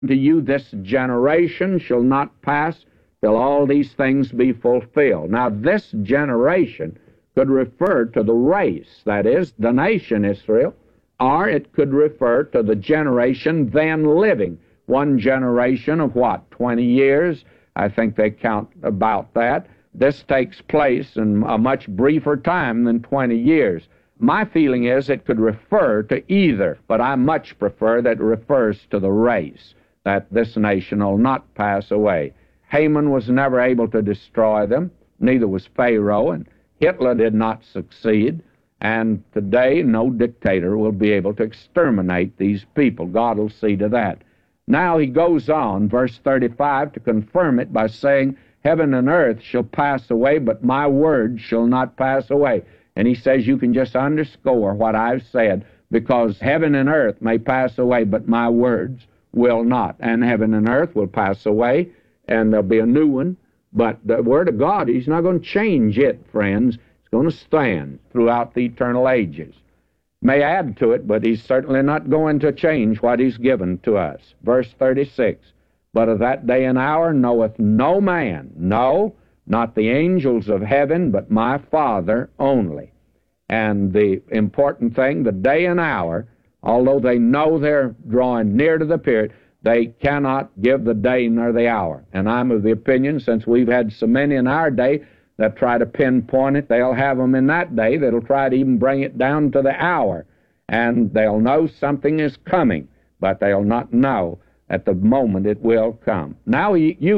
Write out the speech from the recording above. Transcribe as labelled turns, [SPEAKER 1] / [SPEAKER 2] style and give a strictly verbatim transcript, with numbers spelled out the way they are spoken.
[SPEAKER 1] to you, this generation shall not pass till all these things be fulfilled. Now, this generation could refer to the race, that is, the nation Israel, or it could refer to the generation then living. One generation of what, twenty years? I think they count about that. This takes place in a much briefer time than twenty years. My feeling is it could refer to either, but I much prefer that it refers to the race, that this nation will not pass away. Haman was never able to destroy them, neither was Pharaoh, and Hitler did not succeed, and today no dictator will be able to exterminate these people. God will see to that. Now he goes on, verse thirty-five, to confirm it by saying, heaven and earth shall pass away, but my word shall not pass away. And he says you can just underscore what I've said, because heaven and earth may pass away, but my words will not. And heaven and earth will pass away, and there'll be a new one. But the Word of God, He's not going to change it, friends. It's going to stand throughout the eternal ages. May add to it, but He's certainly not going to change what He's given to us. Verse thirty-six, but of that day and hour knoweth no man, no, not the angels of heaven, but my Father only. And the important thing, the day and hour, although they know they're drawing near to the period, they cannot give the day nor the hour. And I'm of the opinion, since we've had so many in our day that try to pinpoint it, they'll have them in that day that'll try to even bring it down to the hour. And they'll know something is coming, but they'll not know at the moment it will come. Now you